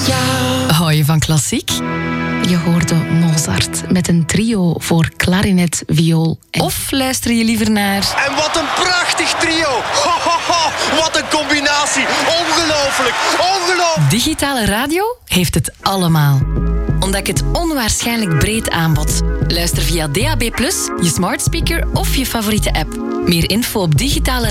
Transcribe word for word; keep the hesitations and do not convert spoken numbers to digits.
jou. Hou je van klassiek? Je hoorde Mozart met een trio voor klarinet, viool en... Of luister je liever naar... En wat een prachtig trio. Ho, ho, ho. Wat een combinatie. Ongelooflijk, ongelooflijk. Digitale radio heeft het allemaal. Ontdek het onwaarschijnlijk breed aanbod. Luister via D A B plus, je smart speaker of je favoriete app. Meer info op digitale